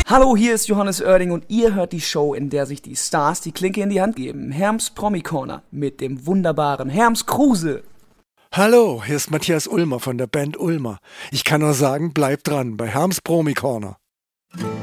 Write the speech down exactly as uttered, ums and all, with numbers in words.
Hallo, hier ist Johannes Oerding und ihr hört die Show, in der sich die Stars die Klinke in die Hand geben. Herms Promi Corner mit dem wunderbaren Herms Kruse. Hallo, hier ist Matthias Ulmer von der Band Ulmer. Ich kann nur sagen, bleibt dran bei Herms Promi Corner.